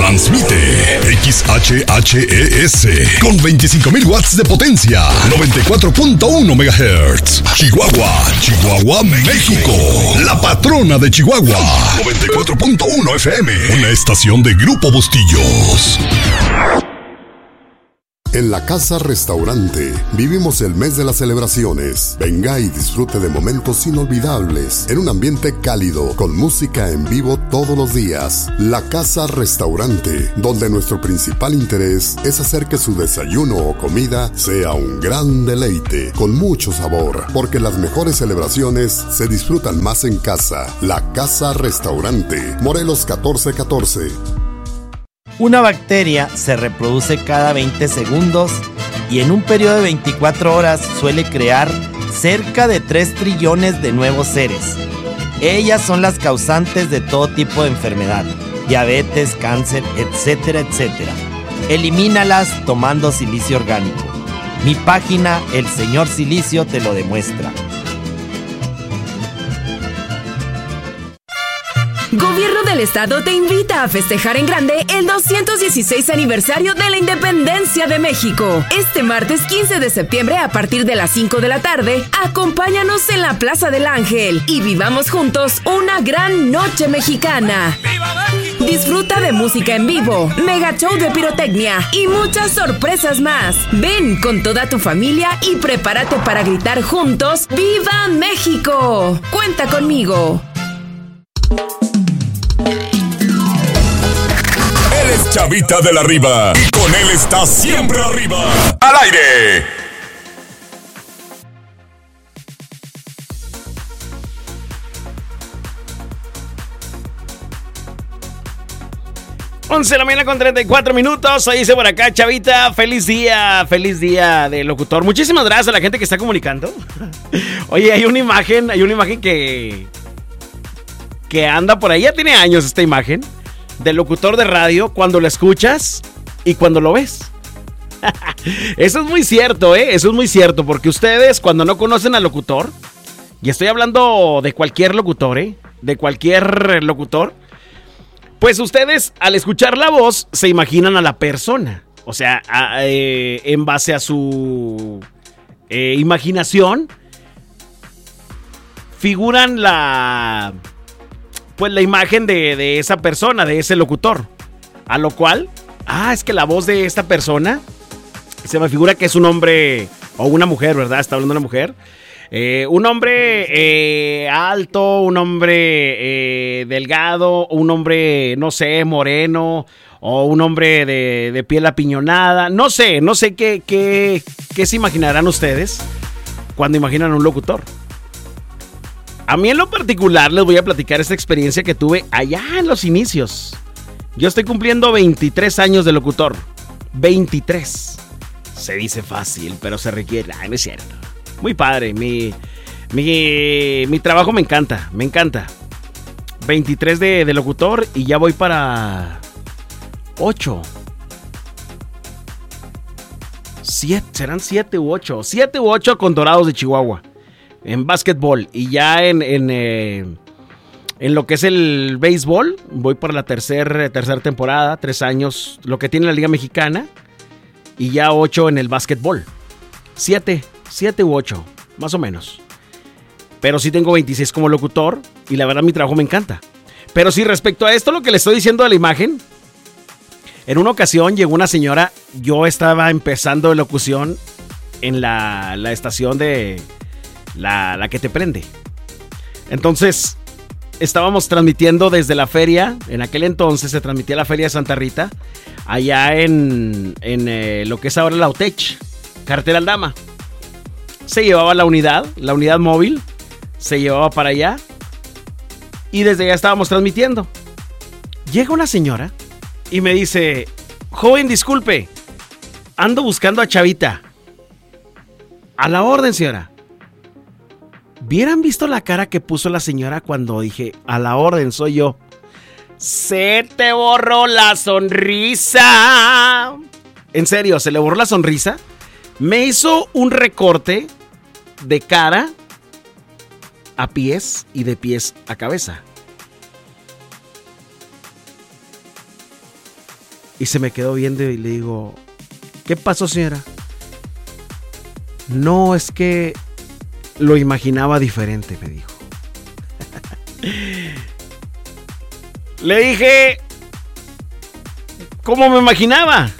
Transmite XHHES con 25.000 watts de potencia, 94.1 MHz. Chihuahua, México. La patrona de Chihuahua. 94.1 FM. Una estación de Grupo Bustillos. En la Casa Restaurante vivimos el mes de las celebraciones. Venga y disfrute de momentos inolvidables en un ambiente cálido con música en vivo todos los días. La Casa Restaurante, donde nuestro principal interés es hacer que su desayuno o comida sea un gran deleite con mucho sabor, porque las mejores celebraciones se disfrutan más en casa. La Casa Restaurante, Morelos 1414. Una bacteria se reproduce cada 20 segundos y en un periodo de 24 horas suele crear cerca de 3 trillones de nuevos seres. Ellas son las causantes de todo tipo de enfermedad, diabetes, cáncer, etcétera, etcétera. Elimínalas tomando silicio orgánico. Mi página, El Señor Silicio, te lo demuestra. Gobierno del Estado te invita a festejar en grande el 216 aniversario de la Independencia de México. Este martes 15 de septiembre a partir de las 5 de la tarde, acompáñanos en la Plaza del Ángel y vivamos juntos una gran noche mexicana. Disfruta de música en vivo, mega show de pirotecnia y muchas sorpresas más. Ven con toda tu familia y prepárate para gritar juntos ¡Viva México! Cuenta conmigo. Él es Chavita de la Riva y con él está siempre arriba. ¡Al aire! Once de la mañana con 34 minutos. Ahí dice por acá, Chavita, feliz día de locutor. Muchísimas gracias a la gente que está comunicando. Oye, hay una imagen que anda por ahí, ya tiene años esta imagen, del locutor de radio cuando lo escuchas y cuando lo ves. Eso es muy cierto, eso es muy cierto, porque ustedes cuando no conocen al locutor, y estoy hablando de cualquier locutor, pues ustedes al escuchar la voz se imaginan a la persona, o sea, en base a su imaginación, figuran la imagen de esa persona, de ese locutor. A lo cual, es que la voz de esta persona se me figura que es un hombre o una mujer, ¿verdad? Está hablando de una mujer. Un hombre alto, un hombre delgado, un hombre, no sé, moreno, o un hombre de piel apiñonada. No sé qué se imaginarán ustedes cuando imaginan a un locutor. A mí en lo particular les voy a platicar esta experiencia que tuve allá en los inicios. Yo estoy cumpliendo 23 años de locutor. 23. Se dice fácil, pero se requiere. No es cierto. Muy padre. Mi trabajo me encanta. 23 de locutor y ya voy para 8. 7, serán 7 u 8. 7 u 8 con Dorados de Chihuahua. En básquetbol y ya en lo que es el béisbol, voy por la tercera temporada, 3 años, lo que tiene la Liga Mexicana, y ya 8 en el básquetbol. 7 u 8, más o menos. Pero sí tengo 26 como locutor y la verdad mi trabajo me encanta. Pero sí, respecto a esto, lo que le estoy diciendo de la imagen, en una ocasión llegó una señora, yo estaba empezando de locución en la estación de... La que te prende. Entonces, estábamos transmitiendo desde la feria. En aquel entonces se transmitía la feria de Santa Rita. Allá en lo que es ahora la UTECH, Carretera Aldama. Se llevaba la unidad móvil. Se llevaba para allá. Y desde allá estábamos transmitiendo. Llega una señora y me dice: joven, disculpe, ando buscando a Chavita. A la orden, señora. ¿Vieran visto la cara que puso la señora cuando dije, a la orden, soy yo? Se te borró la sonrisa. En serio, se le borró la sonrisa. Me hizo un recorte de cara a pies y de pies a cabeza. Y se me quedó viendo y le digo, ¿qué pasó, señora? No, es que lo imaginaba diferente, me dijo. Le dije, ¿cómo me imaginaba?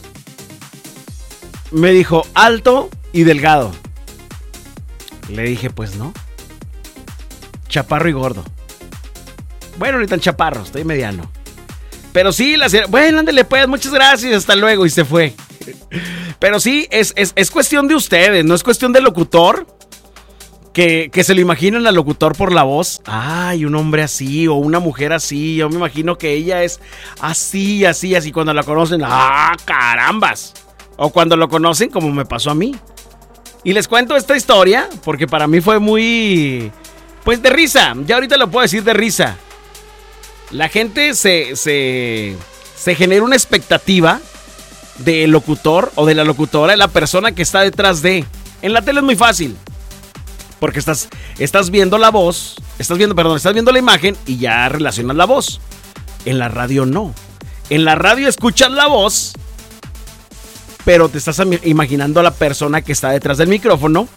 Me dijo, alto y delgado. Le dije, pues no. Chaparro y gordo. Bueno, ni tan chaparro, estoy mediano. Pero sí, la señora, bueno, ándale pues, muchas gracias, hasta luego, y se fue. Pero sí, es cuestión de ustedes, no es cuestión del locutor. Que se lo imaginan al locutor por la voz. Ay, un hombre así o una mujer así. Yo me imagino que ella es así, así, así. Cuando la conocen, ¡ah, carambas! O cuando lo conocen, como me pasó a mí. Y les cuento esta historia porque para mí fue muy... pues de risa. Ya ahorita lo puedo decir de risa. La gente se genera una expectativa del locutor o de la locutora, de la persona que está detrás de. En la tele es muy fácil. Porque estás viendo la voz, estás viendo la imagen y ya relacionas la voz. En la radio no. En la radio escuchas la voz, pero te estás imaginando a la persona que está detrás del micrófono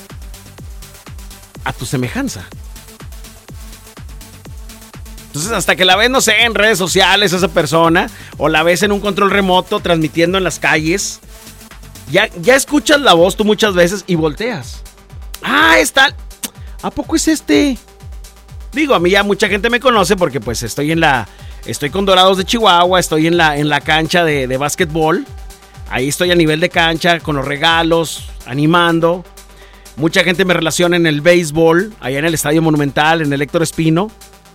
a tu semejanza. Entonces hasta que la ves, no sé, en redes sociales esa persona, o la ves en un control remoto transmitiendo en las calles, ya escuchas la voz tú muchas veces y volteas. Ah, está. ¿A poco es este? Digo, a mí ya mucha gente me conoce porque pues estoy con Dorados de Chihuahua, estoy en la cancha de básquetbol. Ahí estoy a nivel de cancha con los regalos, animando. Mucha gente me relaciona en el béisbol, allá en el Estadio Monumental, en el Héctor Espino.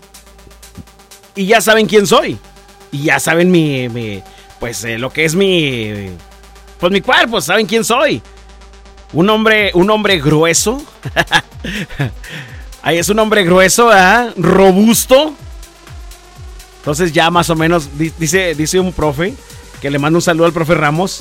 Y ya saben quién soy. Y ya saben lo que es mi cuerpo, saben quién soy. Un hombre grueso. Ahí es un hombre grueso, ¿eh? Robusto. Entonces ya más o menos dice un profe, que le mando un saludo al profe Ramos.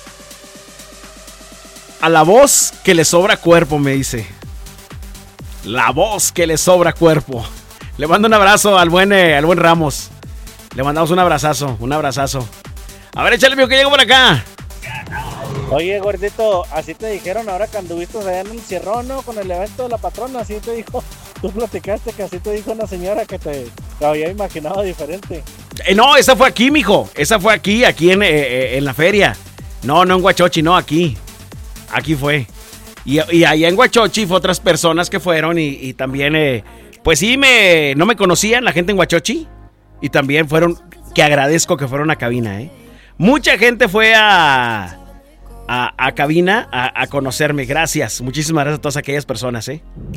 A la voz que le sobra cuerpo, me dice. La voz que le sobra cuerpo. Le mando un abrazo al buen Ramos. Le mandamos un abrazazo. A ver, échale, mío, que llego por acá. Oye, gordito, así te dijeron ahora que anduviste allá en el Cierrón, ¿no? Con el evento de la patrona, así te dijo. Tú platicaste que así te dijo una señora que te había imaginado diferente. No, esa fue aquí, mijo. Esa fue aquí en la feria. No en Huachochi, no, aquí. Aquí fue. Y allá en Huachochi fue otras personas que fueron y también, pues sí, no me conocían la gente en Huachochi. Y también fueron, que agradezco que fueron a cabina, Mucha gente fue a cabina a conocerme. Gracias, muchísimas gracias a todas aquellas personas,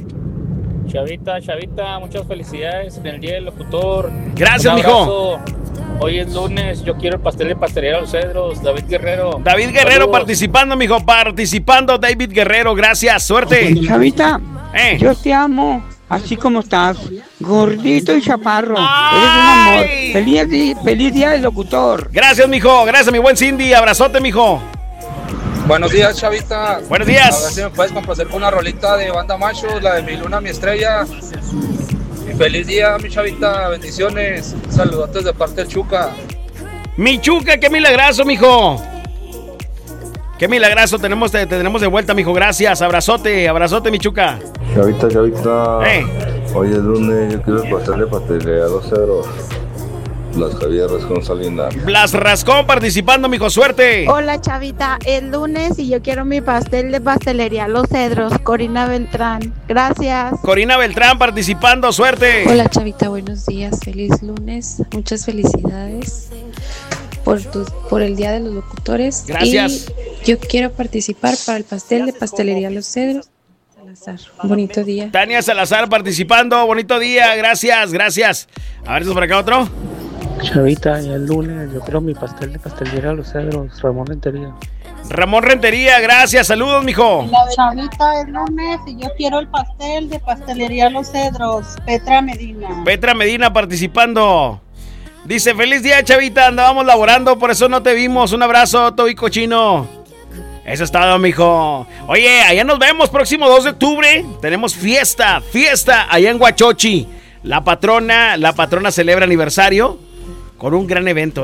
Chavita, muchas felicidades en el día del locutor. Gracias, mijo. Hoy es lunes, yo quiero el pastel de Pastelería Los Cedros. David Guerrero. Saludos. Participando, mijo, David Guerrero, gracias, suerte. Chavita, yo te amo, así como estás, gordito y chaparro. ¡Ay! Eres un amor. Feliz día del locutor. Gracias, mijo, gracias, mi buen Cindy, abrazote, mijo. Buenos días, Chavita. Buenos días. A ver si me puedes complacer con una rolita de Banda Machos, la de Mi Luna, Mi Estrella. Y feliz día, mi Chavita. Bendiciones. Saludos de parte del Chuca. Mi Chuca, qué milagrazo, mijo. Qué milagrazo tenemos de vuelta, mijo. Gracias. Abrazote, mi Chuca. Chavita. Hoy es lunes, yo quiero el pastel de Pastelería Los Cedros. Blas Javier Rascón Salinas. Blas Rascón participando, mijo, suerte. Hola, Chavita, es lunes y yo quiero mi pastel de Pastelería Los Cedros. Corina Beltrán, gracias. Corina Beltrán participando, suerte. Hola, Chavita, buenos días, feliz lunes, muchas felicidades por el Día de los Locutores. Gracias. Y yo quiero participar para el pastel de Pastelería Los Cedros. Salazar, bonito día. Tania Salazar participando, bonito día, gracias. A ver, por acá otro. Chavita, y el lunes yo quiero mi pastel de Pastelería Los Cedros. Ramón Rentería, gracias, saludos, mijo. Chavita, es lunes y yo quiero el pastel de Pastelería Los Cedros. Petra Medina participando. Dice, feliz día, Chavita, andábamos laborando, por eso no te vimos. Un abrazo, Toby Cochino. Eso es todo, mijo. Oye, allá nos vemos próximo 2 de octubre. Tenemos fiesta allá en Huachochi. La patrona celebra aniversario con un gran evento,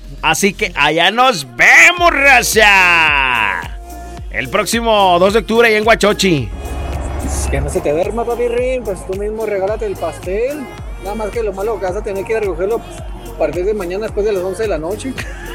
Así que allá nos vemos, raza. El próximo 2 de octubre ahí en Huachochi. Que no se te duerma, papi Rin, pues tú mismo regálate el pastel. Nada más que lo malo que vas a tener que ir a recogerlo a partir de mañana después de las 11 de la noche.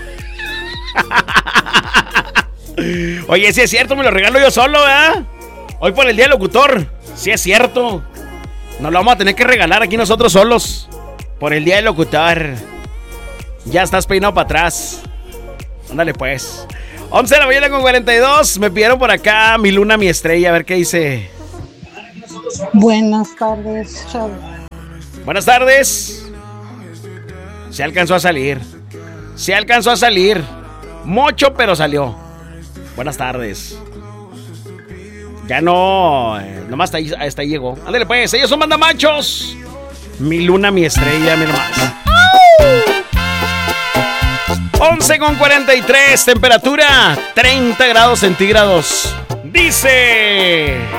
Oye, sí es cierto, me lo regalo yo solo, ¿verdad? Hoy por el día del locutor. Sí es cierto. Nos lo vamos a tener que regalar aquí nosotros solos. Por el día del locutor. Ya estás peinado para atrás. Ándale pues. 11 de la mañana con 42. Me pidieron por acá mi luna, mi estrella. A ver qué dice. Buenas tardes, chao. Buenas tardes. Se alcanzó a salir. Se alcanzó a salir. Mucho, pero salió. Buenas tardes. Ya no. Nomás hasta ahí llegó. Ándale pues. Ellos son mandamachos. Mi luna, mi estrella, mi nomás. 11 con 43. Temperatura 30 grados centígrados. Dice.